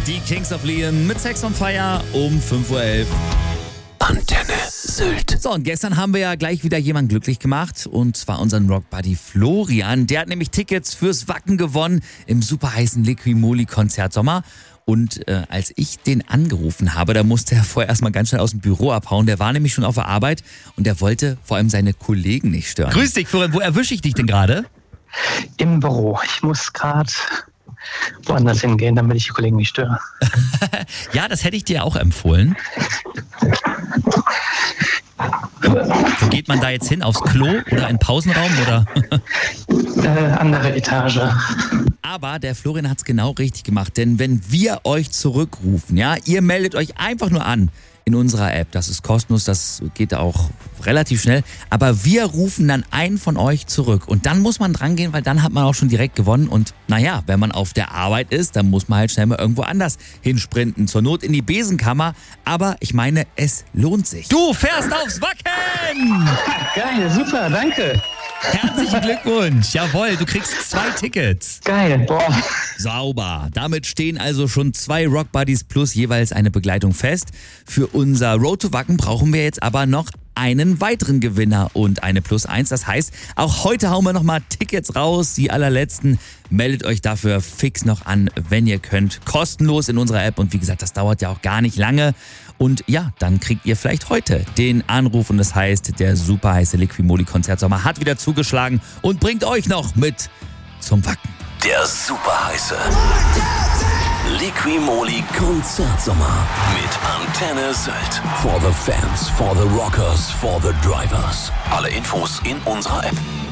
Die Kings of Leon mit Sex on Fire um 5.11 Uhr. Antenne Sylt. So, und gestern haben wir ja gleich wieder jemanden glücklich gemacht. Und zwar unseren Rockbuddy Florian. Der hat nämlich Tickets fürs Wacken gewonnen im super heißen Liquimoli-Konzert Sommer. Und als ich den angerufen habe, da musste er vorher erstmal ganz schnell aus dem Büro abhauen. Der war nämlich schon auf der Arbeit und der wollte vor allem seine Kollegen nicht stören. Grüß dich, Florian. Wo erwische ich dich denn gerade? Im Büro. Ich muss gerade woanders hingehen, damit ich die Kollegen nicht störe. Ja, das hätte ich dir auch empfohlen. Wo geht man da jetzt hin? Aufs Klo oder in den Pausenraum? Oder? Andere Etage. Aber der Florian hat es genau richtig gemacht, denn wenn wir euch zurückrufen, ja, ihr meldet euch einfach nur an in unserer App, das ist kostenlos, das geht auch relativ schnell, aber wir rufen dann einen von euch zurück und dann muss man dran gehen, weil dann hat man auch schon direkt gewonnen und naja, wenn man auf der Arbeit ist, dann muss man halt schnell mal irgendwo anders hinsprinten, zur Not in die Besenkammer, aber ich meine, es lohnt sich. Du fährst aufs Wacken! Geil, super, danke. Herzlichen Glückwunsch. Jawohl, du kriegst 2 Tickets. Geil, boah. Sauber. Damit stehen also schon 2 Rockbuddies plus jeweils eine Begleitung fest. Für unser Road to Wacken brauchen wir jetzt aber noch einen weiteren Gewinner und eine +1. Das heißt, auch heute hauen wir nochmal Tickets raus. Die allerletzten. Meldet euch dafür fix noch an, wenn ihr könnt. Kostenlos in unserer App. Und wie gesagt, das dauert ja auch gar nicht lange. Und ja, dann kriegt ihr vielleicht heute den Anruf. Und das heißt, der super heiße Liquimoli-Konzertsommer hat wieder zugeschlagen und bringt euch noch mit zum Wacken. Der super heiße Liquimoli Konzertsommer mit Antenne Sylt. For the fans, for the rockers, for the drivers. Alle Infos in unserer App.